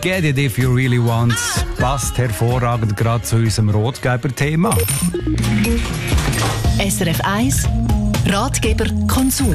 Get it if you really want. Passt hervorragend gerade zu unserem Ratgeber-Thema. SRF 1 Ratgeber Konsum.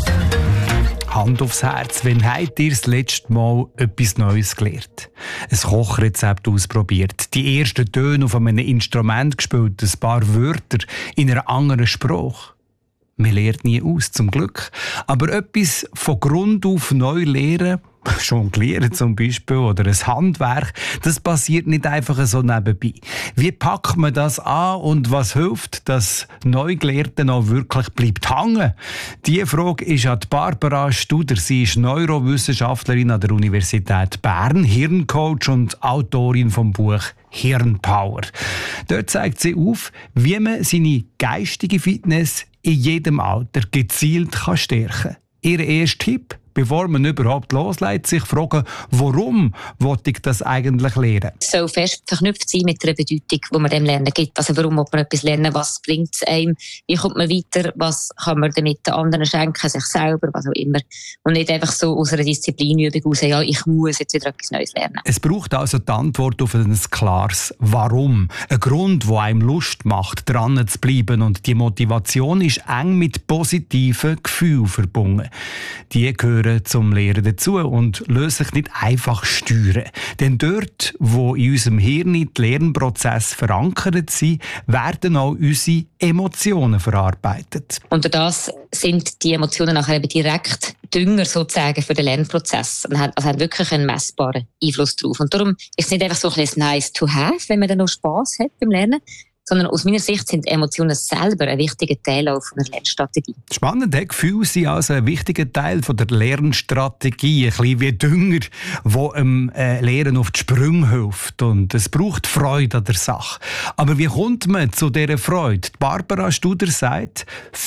Hand aufs Herz, wann habt ihr das letzte Mal etwas Neues gelernt? Ein Kochrezept ausprobiert, die ersten Töne auf einem Instrument gespielt, ein paar Wörter in einer anderen Sprache. Man lernt nie aus, zum Glück. Aber etwas von Grund auf neu lernen, jonglieren zum Beispiel, oder ein Handwerk, das passiert nicht einfach so nebenbei. Wie packt man das an und was hilft, dass Neugelernte noch wirklich bleibt hängen? Diese Frage ist an Barbara Studer. Sie ist Neurowissenschaftlerin an der Universität Bern, Hirncoach und Autorin vom Buch Hirnpower. Dort zeigt sie auf, wie man seine geistige Fitness in jedem Alter gezielt stärken kann. Ihr erster Tipp: bevor man überhaupt loslegt, sich fragen, warum wollte ich das eigentlich lernen? Es soll fest verknüpft sein mit der Bedeutung, die man dem Lernen gibt. Also warum will man etwas lernen, was bringt es einem, wie kommt man weiter, was kann man damit den anderen schenken, sich selber, was auch immer. Und nicht einfach so aus einer Disziplinübung raus, ja, ich muss jetzt wieder etwas Neues lernen. Es braucht also die Antwort auf ein klares Warum. Ein Grund, der einem Lust macht, dran zu bleiben. Und die Motivation ist eng mit positiven Gefühlen verbunden. Die gehören zum Lehren dazu und lassen sich nicht einfach steuern. Denn dort, wo in unserem Hirn die Lernprozesse verankert sind, werden auch unsere Emotionen verarbeitet. Und das sind die Emotionen nachher eben direkt Dünger sozusagen für den Lernprozess. Und haben wirklich einen messbaren Einfluss drauf. Und darum ist es nicht einfach so ein nice to have, wenn man dann noch Spass hat beim Lernen, sondern aus meiner Sicht sind Emotionen selber ein wichtiger Teil auch von der Lernstrategie. Spannend, Gefühle sind also ein wichtiger Teil von der Lernstrategie. Ein bisschen wie Dünger, der dem Lehren auf die Sprünge hilft. Und es braucht Freude an der Sache. Aber wie kommt man zu dieser Freude? Barbara Studer sagt,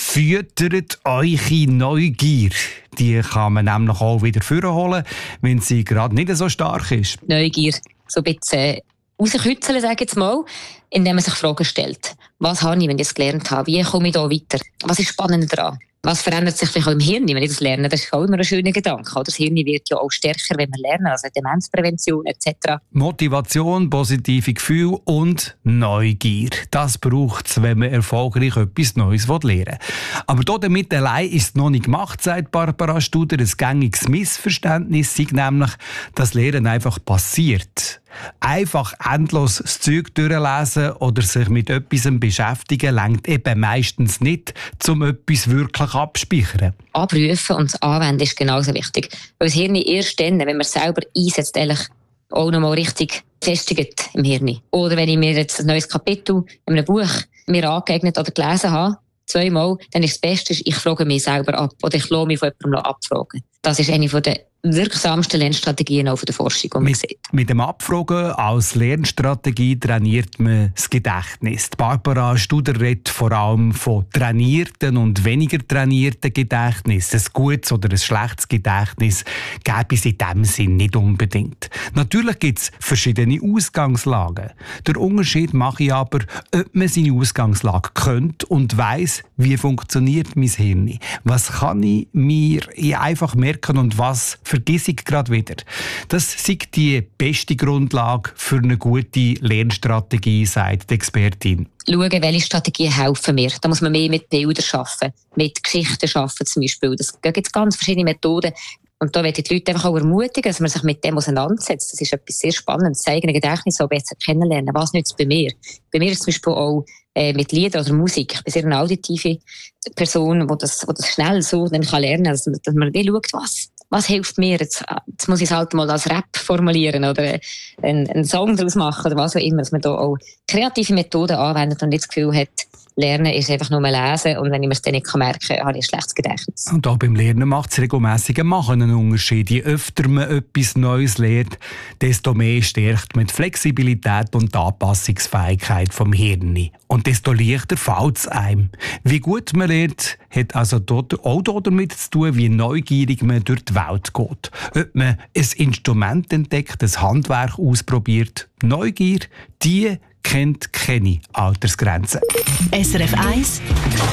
füttert eure Neugier. Die kann man nämlich auch wieder vorholen, wenn sie gerade nicht so stark ist. Neugier, so ein bisschen rauskitzeln, sage ich jetzt mal, indem man sich Fragen stellt. Was habe ich, wenn ich das gelernt habe? Wie komme ich da weiter? Was ist spannend daran? Was verändert sich vielleicht auch im Hirn, wenn ich das lerne? Das ist auch immer ein schöner Gedanke. Das Hirn wird ja auch stärker, wenn wir lernen, also Demenzprävention etc. Motivation, positive Gefühle und Neugier. Das braucht es, wenn man erfolgreich etwas Neues lernen will. Aber damit allein ist es noch nicht gemacht, sagt Barbara Studer. Ein gängiges Missverständnis sei nämlich, dass Lernen einfach passiert. Einfach endlos das Zeug durchlesen oder sich mit etwas beschäftigen, reicht eben meistens nicht, um etwas wirklich abzuspeichern. Abrufen und das Anwenden ist genauso wichtig. Weil das Hirn erst dann, wenn man es selber einsetzt, eigentlich auch nochmal richtig festigt im Hirn. Oder wenn ich mir jetzt ein neues Kapitel in einem Buch mir angeeignet oder gelesen habe, 2-mal, dann ist das Beste, ich frage mich selber ab oder ich lasse mich von jemandem abfragen. Das ist eine der wirksamsten Lernstrategien auch von der Forschung, die man sieht. Mit dem Abfragen als Lernstrategie trainiert man das Gedächtnis. Barbara Studer redet vor allem von trainierten und weniger trainierten Gedächtnis. Ein gutes oder ein schlechtes Gedächtnis gäbe es in diesem Sinn nicht unbedingt. Natürlich gibt es verschiedene Ausgangslagen. Der Unterschied mache ich aber, ob man seine Ausgangslage kennt und weiss, wie funktioniert mein Hirn. Was kann ich mir einfach merken und was vergesse ich gerade wieder. Das ist die beste Grundlage für eine gute Lernstrategie, sagt die Expertin. Schauen, welche Strategien helfen mir. Da muss man mehr mit Bildern arbeiten, mit Geschichten arbeiten zum Beispiel. Da gibt es ganz verschiedene Methoden. Und da möchte ich die Leute einfach auch ermutigen, dass man sich mit dem auseinandersetzt. Das ist etwas sehr Spannendes, das eigene Gedächtnis auch besser kennenlernen. Was nützt es bei mir? Bei mir ist zum Beispiel auch mit Liedern oder Musik. Ich bin sehr eine auditive Person, die das schnell so dann kann lernen kann. Also, dass man schaut, was hilft mir? Jetzt muss ich es halt mal als Rap formulieren oder einen Song daraus machen oder was auch immer. Dass man da auch kreative Methoden anwendet und nicht das Gefühl hat, Lernen ist einfach nur lesen und wenn ich mir es dann nicht merken kann, habe ich ein schlechtes Gedächtnis. Und auch beim Lernen macht es regelmässig einen Unterschied. Je öfter man etwas Neues lernt, desto mehr stärkt man die Flexibilität und die Anpassungsfähigkeit vom Hirn. Und desto leichter fällt es einem. Wie gut man lernt, hat also auch damit zu tun, wie neugierig man durch die Welt geht. Ob man ein Instrument entdeckt, ein Handwerk ausprobiert. Neugier, die kennt keine Altersgrenzen. SRF 1